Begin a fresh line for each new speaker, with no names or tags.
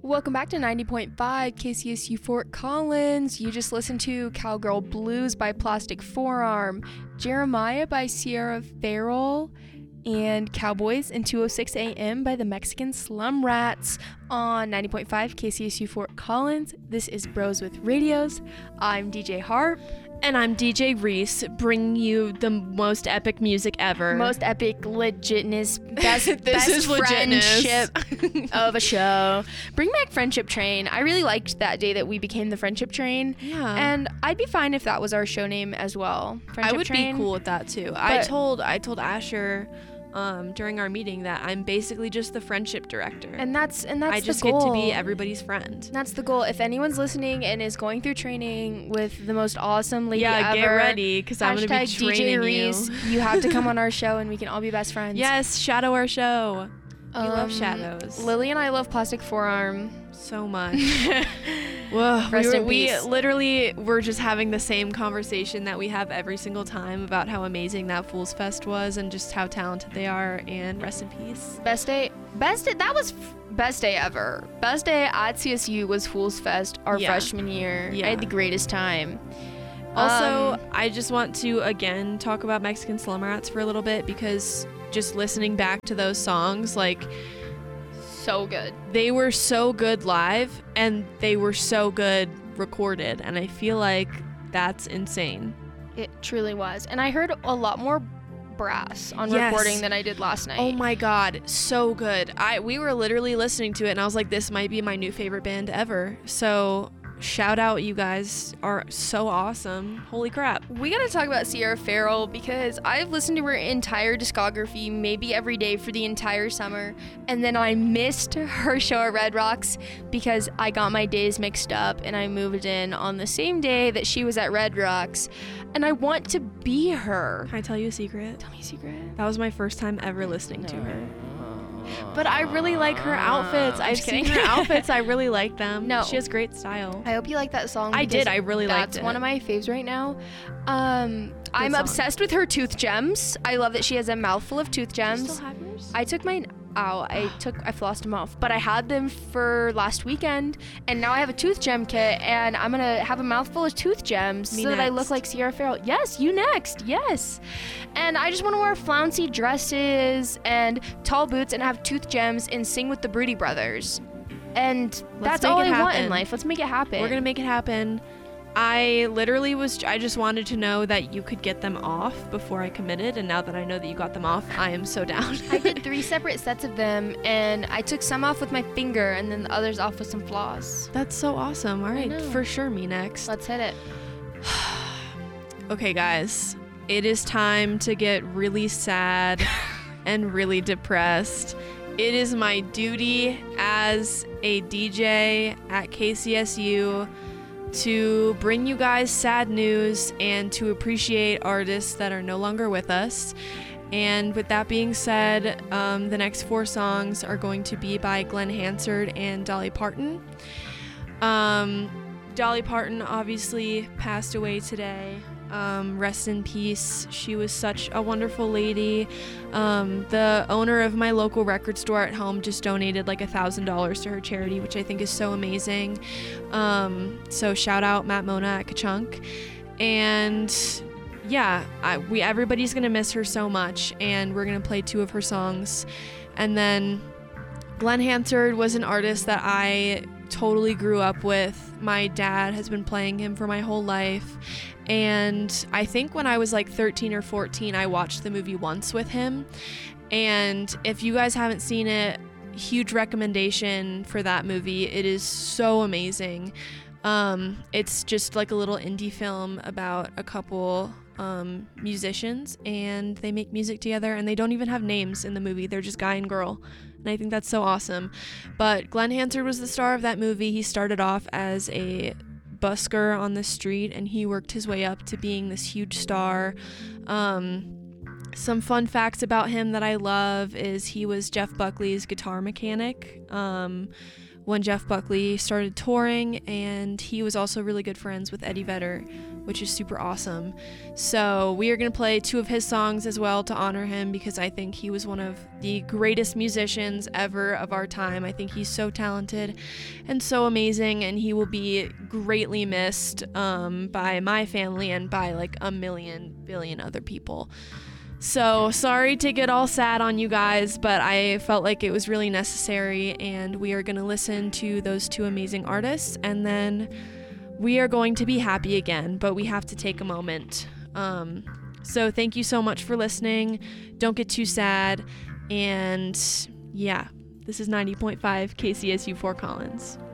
Welcome back to 90.5 KCSU Fort Collins. You just listened to Cowgirl Blues by Plastic Forearm, Jeremiah by Sierra Farrell, and Cowboys in 2:06 a.m. by the Mexican Slum Rats on 90.5 KCSU Fort Collins. This is Bros with Radios. I'm DJ Harp.
And I'm DJ Reese, bringing you the most epic music ever.
Most epic legitness, best
is
friendship of a show. Bring back Friendship Train. I really liked that day that we became the Friendship Train.
Yeah.
And I'd be fine if that was our show name as well. Friendship
I would
Train.
be cool with that too. I told Asher during our meeting that I'm basically just the friendship director.
And that's
I just
the goal.
get to be everybody's friend.
That's the goal. If anyone's listening and is going through training with the most awesome lady ever,
get ready because I'm going to be training
DJ Reese, you have to come on our show and we can all be best friends.
Yes, shadow our show. We love shadows.
Lily and I love Plastic Forearm
so much. Whoa, we literally were just having the same conversation that we have every single time about how amazing that Fools Fest was and just how talented they are, and rest in peace.
Best day, that was best day ever. Best day at CSU was Fools Fest our freshman year.
Yeah.
I had the greatest time.
Also, I just want to again talk about Mexican Slum Rats for a little bit, because just listening back to those songs, like,
so good.
They were so good live and they were so good recorded, and I feel like that's insane.
It truly was. And I heard a lot more brass on recording than I did last night.
Oh my god, so good. We were literally listening to it and I was like, this might be my new favorite band ever. So shout out, you guys are so awesome. Holy crap.
We gotta talk about Sierra Farrell, because I've listened to her entire discography maybe every day for the entire summer, and then I missed her show at Red Rocks because I got my days mixed up and I moved in on the same day that she was at Red Rocks, and I want to be her.
Can I tell you a secret?
Tell me a secret.
That was my first time ever listening to her. But I really like her outfits. I've seen her outfits. I really like them.
No.
She has great style.
I hope you like that song.
I did. I really liked it.
That's one of my faves right now. I'm obsessed with her tooth gems. I love that she has a mouthful of tooth gems.
Do you still have yours?
I took mine out. I flossed them off, but I had them for last weekend, and now I have a tooth gem kit, and I'm gonna have a mouthful of tooth gems that I look like Sierra Farrell. Yes, you next. Yes. And I just want to wear flouncy dresses and tall boots and have tooth gems and sing with the Broody Brothers. And that's all I want in life. Let's make it happen.
We're gonna make it happen. I just wanted to know that you could get them off before I committed, and now that I know that you got them off, I am so down.
I did 3 separate sets of them, and I took some off with my finger and then the others off with some floss.
That's so awesome. All right, for sure, me next.
Let's hit it.
Okay, guys, it is time to get really sad and really depressed. It is my duty as a DJ at KCSU to bring you guys sad news and to appreciate artists that are no longer with us. And with that being said, the next 4 songs are going to be by Glenn Hansard and Dolly Parton. Dolly Parton obviously passed away today. Rest in peace. She was such a wonderful lady. The owner of my local record store at home just donated like $1,000 to her charity, which I think is so amazing. So shout out Matt Mona at Ka-Chunk. And yeah, everybody's gonna miss her so much, and we're gonna play 2 of her songs. And then Glenn Hansard was an artist that I totally grew up with. My dad has been playing him for my whole life, and I think when I was like 13 or 14, I watched the movie Once with him. And if you guys haven't seen it, huge recommendation for that movie. It is so amazing. It's just like a little indie film about a couple musicians, and they make music together, and they don't even have names in the movie. They're just guy and girl, and I think that's so awesome. But Glenn Hansard was the star of that movie. He started off as a busker on the street, and he worked his way up to being this huge star. Some fun facts about him that I love is he was Jeff Buckley's guitar mechanic when Jeff Buckley started touring, and he was also really good friends with Eddie Vedder, which is super awesome. So we are going to play 2 of his songs as well to honor him, because I think he was one of the greatest musicians ever of our time. I think he's so talented and so amazing, and he will be greatly missed by my family and by like a billion other people. So sorry to get all sad on you guys, but I felt like it was really necessary, and we are going to listen to those 2 amazing artists, and then we are going to be happy again, but we have to take a moment. So thank you so much for listening. Don't get too sad. And yeah, this is 90.5 KCSU Fort Collins.